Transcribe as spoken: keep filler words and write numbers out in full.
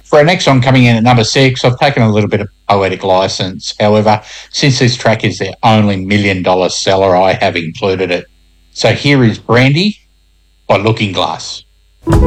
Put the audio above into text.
For our next song coming in at number six, I've taken a little bit of poetic license. However, since this track is their only million dollar seller, I have included it. So here is Brandy by Looking Glass.